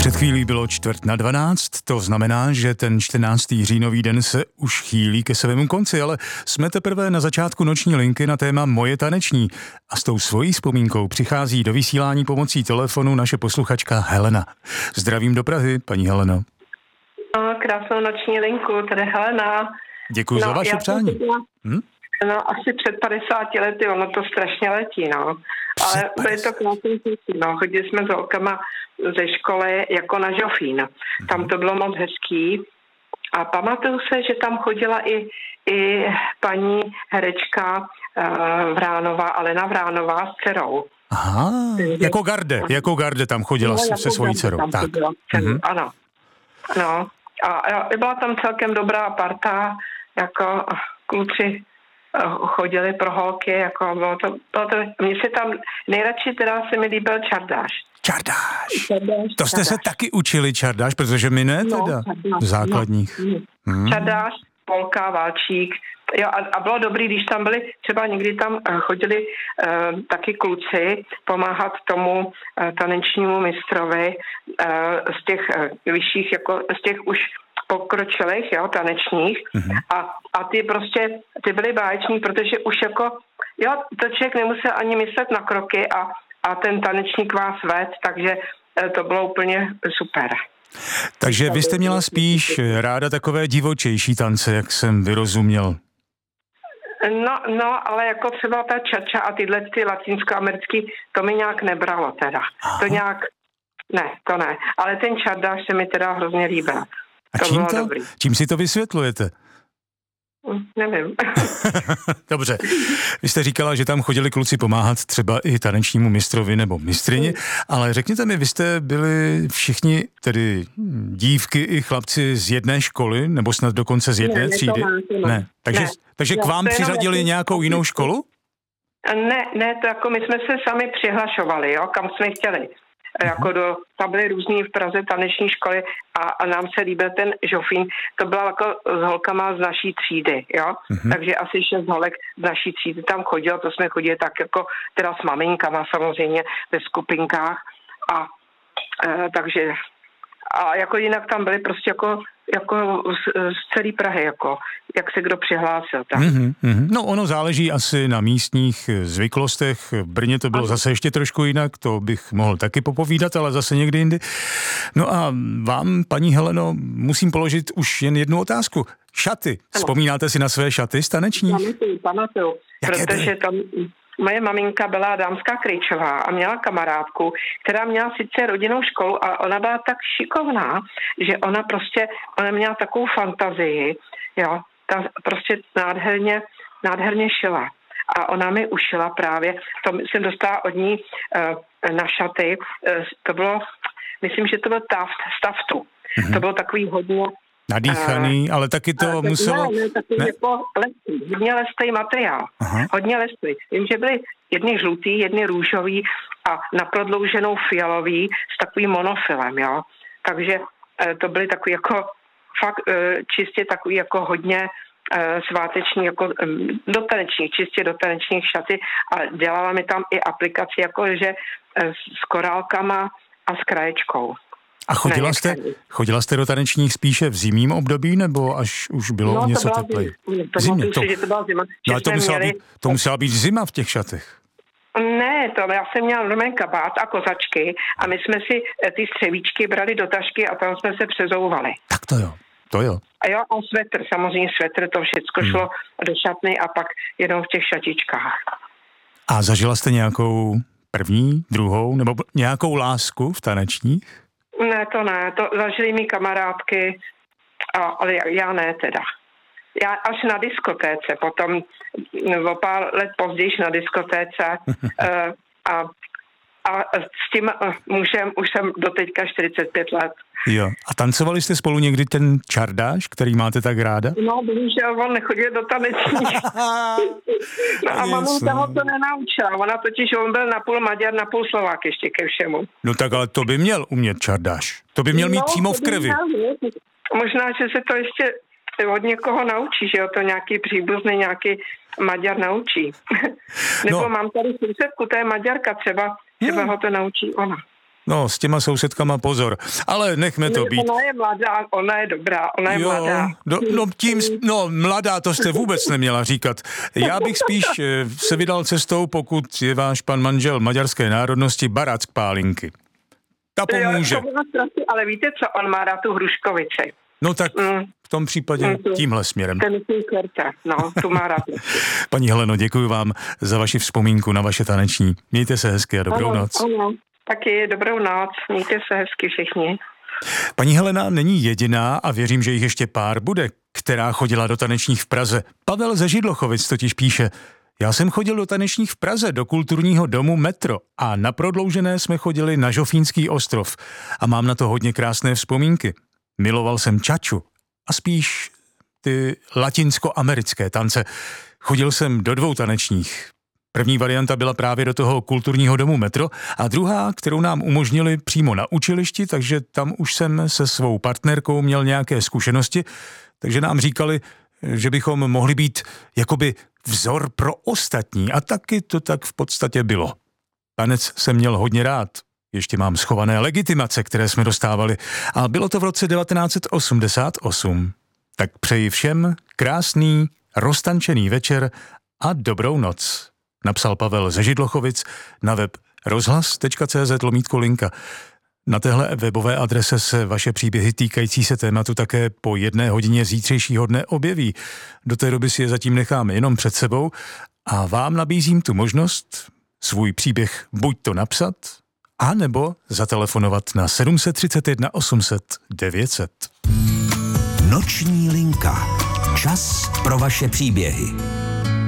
Před chvílí bylo 11:45, to znamená, že ten 14. říjnový den se už chýlí ke svému konci, ale jsme teprve na začátku noční linky na téma Moje taneční a s tou svojí vzpomínkou přichází do vysílání pomocí telefonu naše posluchačka Helena. Zdravím do Prahy, paní Heleno. Krásnou noční linku, tady Helena. Děkuji za vaše přání. No, asi před 50 lety, ono to strašně letí, no. Ale byly to krásný časy, no. Chodili jsme s holkama ze školy jako na Žofín. Tam to bylo moc hezký. A pamatuju se, že tam chodila i paní herečka Vránová, Alena Vránová s dcerou. Aha, jako garde tam chodila se svojí dcerou. Tak. Ano. No. A byla tam celkem dobrá parta, jako kluci chodili pro holky, jako bylo to mně se tam nejradši teda se mi líbil čardáš. To jste se taky učili čardáš, protože my ne teda v základních. Čardáš, polka, válčík. Jo, a bylo dobrý, když tam byli, třeba někdy tam chodili taky kluci pomáhat tomu tanečnímu mistrovi z těch vyšších, jako z těch už pokročilých, jo, tanečních. A ty byly báječní, protože už jako, jo, to člověk nemusel ani myslet na kroky a ten tanečník vás ved, takže to bylo úplně super. Takže vy jste měla spíš ráda takové divočejší tance, jak jsem vyrozuměl. No, ale jako třeba ta čača a tyhle ty latinskoamerický, to mi nějak nebralo teda. Aha. To nějak, to ne. Ale ten čardáš se mi teda hrozně líbil. A čím si to vysvětlujete? Nevím. Dobře. Vy jste říkala, že tam chodili kluci pomáhat třeba i tanečnímu mistrovi nebo mistryni, ale řekněte mi, vy jste byli všichni, tedy dívky i chlapci z jedné školy, nebo snad dokonce z jedné třídy? Ne. Takže k vám přiřadili nějakou jinou školu? Ne, to jako my jsme se sami přihlašovali, jo, kam jsme chtěli. Jako tam byly různý v Praze taneční školy a nám se líbil ten Žofín. To byla jako s holkama z naší třídy, jo. Takže asi 6 holek z naší třídy tam chodilo, to jsme chodili tak jako teda s maminkama samozřejmě ve skupinkách takže a jako jinak tam byly prostě jako z celé Prahy, jako jak se kdo přihlásil. Tak. No ono záleží asi na místních zvyklostech. V Brně to bylo zase ještě trošku jinak, to bych mohl taky popovídat, ale zase někdy jindy. No a vám, paní Heleno, musím položit už jen jednu otázku. Šaty. Vzpomínáte si na své šaty z tanečních? Pamatuju. Protože tam moje maminka byla dámská Krejčová a měla kamarádku, která měla sice rodinnou školu, ale ona byla tak šikovná, že ona měla takovou fantazii, jo, ta prostě nádherně šila. A ona mi ušila právě, to jsem dostala od ní na šaty, to bylo, myslím, že to byl taftu. To bylo takový hodně nadýchaný, ale taky to muselo... Ne? Jako lesy, hodně lestý materiál. Hodně lesy. Vím, že byly jedny žlutý, jedny růžový a na prodlouženou fialový s takovým monofilem, jo. Takže to byly takový jako fakt čistě takový jako hodně sváteční, jako čistě do tanečních šaty a dělala mi tam i aplikaci jakože s korálkama a s kraječkou. A chodila jste do tanečních spíše v zimním období, nebo až už bylo něco tepleji? To musela být zima v těch šatech. Ne, já jsem měla normální kabát a kozačky a my jsme si ty střevíčky brali do tašky a tam jsme se přezouvali. Tak to jo. A jo, a samozřejmě svetr, to všechno šlo do šatny a pak jenom v těch šatičkách. A zažila jste nějakou první, druhou, nebo nějakou lásku v tanečních? Ne, to zažili mi kamarádky, ale já ne teda. Já až na diskotéce, potom o pár let později na diskotéce a s tím mužem už jsem doteďka 45 let. Jo. A tancovali jste spolu někdy ten čardáš, který máte tak ráda? No, bohužel on nechodil do tanečních. A maminka ho to nenaučila. Ona totiž, on byl napůl Maďar, napůl Slovák ještě ke všemu. No tak ale to by měl umět čardáš. To by měl mít přímo v krvi. Možná, že se to ještě od někoho naučí, že jo, to nějaký příbuzný, nějaký Maďar naučí. Nebo mám tady sousedku, to je Maďarka, třeba ho to naučí ona. No, s těma sousedkama pozor, ale nechme to být. Ona je mladá, ona je dobrá, ona je mladá. Mladá, to jste vůbec neměla říkat. Já bych spíš se vydal cestou, pokud je váš pan manžel maďarské národnosti, Barack Pálinky. Ta pomůže. Jo, ale víte co, on má rád tu hruškovici. No tak v tom případě tímhle směrem. Ten kerte, no, tu má rád. Paní Heleno, děkuji vám za vaši vzpomínku na vaše taneční. Mějte se hezky a dobrou noc. Ano. Taky dobrou noc, mějte se hezky všichni. Paní Helena není jediná a věřím, že jich ještě pár bude, která chodila do tanečních v Praze. Pavel ze Židlochovic totiž píše: já jsem chodil do tanečních v Praze, do kulturního domu Metro a na prodloužené jsme chodili na Žofínský ostrov a mám na to hodně krásné vzpomínky. Miloval jsem čaču a spíš ty latinsko-americké tance. Chodil jsem do 2 tanečních. První varianta byla právě do toho kulturního domu Metro a druhá, kterou nám umožnili přímo na učilišti, takže tam už jsem se svou partnerkou měl nějaké zkušenosti, takže nám říkali, že bychom mohli být jakoby vzor pro ostatní a taky to tak v podstatě bylo. Tanec jsem měl hodně rád. Ještě mám schované legitimace, které jsme dostávali a bylo to v roce 1988. Tak přeji všem krásný, roztančený večer a dobrou noc. Napsal Pavel ze Židlochovic na web rozhlas.cz/linka. Na téhle webové adrese se vaše příběhy týkající se tématu také po 1 hodině zítřejšího dne objeví. Do té doby si je zatím necháme jenom před sebou a vám nabízím tu možnost svůj příběh buď to napsat, a nebo zatelefonovat na 731 800 900. Noční linka. Čas pro vaše příběhy.